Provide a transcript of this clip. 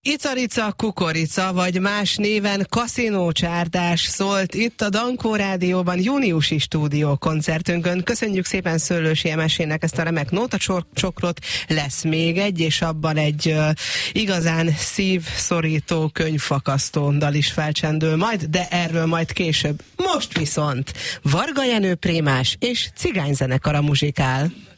Icarica, kukorica, vagy más néven kaszinócsárdás szólt itt a Dankó Rádióban júniusi stúdiókoncertünkön. Köszönjük szépen Szőlősi Emesének ezt a remek nótacsokrot. Lesz még egy, és abban egy igazán szívszorító, könyvfakasztó dal is felcsendül majd, de erről majd később. Most viszont Varga Jenő Prémás és Cigányzenekara muzsikál.